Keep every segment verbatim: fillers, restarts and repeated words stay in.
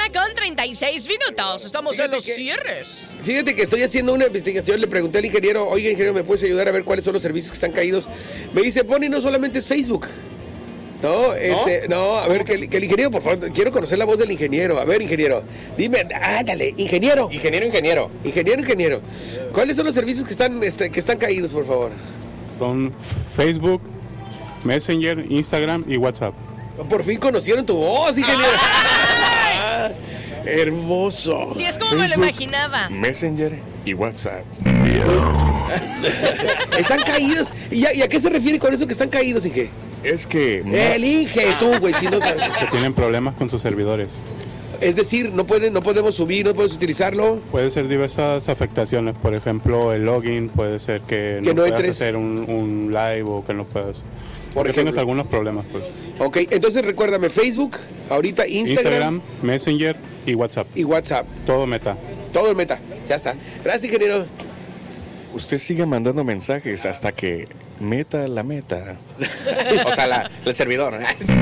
mañana con treinta y seis minutos. Estamos Fíjate en los que- cierres. Fíjate que estoy haciendo una investigación, le pregunté al ingeniero, oiga ingeniero, ¿me puedes ayudar a ver cuáles son los servicios que están caídos? Me dice, Bonnie, no solamente es Facebook. No, este, no, a ver, que el, que el ingeniero, por favor, quiero conocer la voz del ingeniero. A ver, ingeniero, dime, ándale, ingeniero. Ingeniero, ingeniero. Ingeniero, ingeniero. ¿Cuáles son los servicios que están, este, que están caídos, por favor? Son Facebook, Messenger, Instagram y WhatsApp. Por fin conocieron tu voz, ingeniero. Ah, hermoso. Sí, es como me lo Facebook. imaginaba. Messenger y WhatsApp. Están caídos. ¿Y a, y a qué se refiere con eso que están caídos, Inge? Es que... no- El Inge, tú, güey, si no sabes. Que tienen problemas con sus servidores. Es decir, no pueden, no podemos subir, no puedes utilizarlo. Puede ser diversas afectaciones, por ejemplo, el login, puede ser que, Que no, no puedas entres. hacer un, un live o que no puedas. Por Porque ejemplo. tienes algunos problemas, pues. Ok, entonces recuérdame, Facebook, ahorita Instagram, Instagram, Messenger y WhatsApp. y WhatsApp. Todo meta. Todo el meta. Ya está. Gracias, ingeniero. Usted sigue mandando mensajes hasta que meta la meta. O sea, la, el servidor.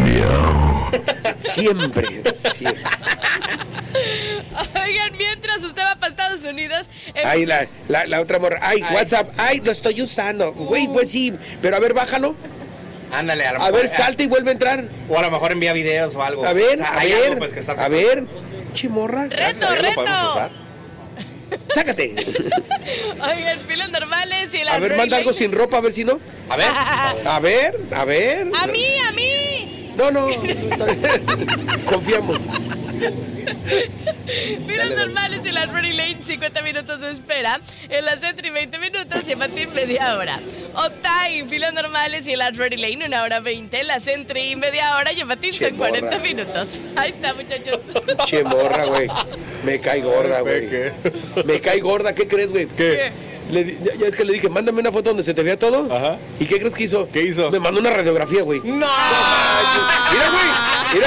Siempre, siempre. Oigan, mientras usted va para Estados Unidos... en- Ay, la, la, la otra morra. Ay, WhatsApp. Ay, lo estoy usando. Güey, pues sí. Pero a ver, bájalo. Ándale, a lo A mejor- ver, salta y vuelve a entrar. O a lo mejor envía videos o algo. A ver, O sea, a hay ver. algo, pues, que está- A ver. Chimorra. ¡Reto, ¿Ya lo reto! podemos usar? Sácate. Oigan, filas normales y las A ver, manda algo sin ropa, a ver si no. A ver. A ver, a ver. ¡A mí, a mí! No, no. Confiamos. Filas normales y la Ready Lane, cincuenta minutos de espera. En la Sentry, veinte minutos y en Batín, media hora. Optime, filas normales y en la Ready Lane, una hora veinte. En la Sentry, media hora y en Batín son Che, morra. cuarenta minutos. Ahí está, muchachos. Che morra, güey. Me cae gorda, güey. ¿Qué? Me cae gorda, ¿qué crees, güey? ¿Qué? Le di- ya, ya es que le dije, mándame una foto donde se te vea todo. Ajá. ¿Y qué crees que hizo? ¿Qué hizo? Me mandó una radiografía, güey. ¡No! Mira, güey. Mira,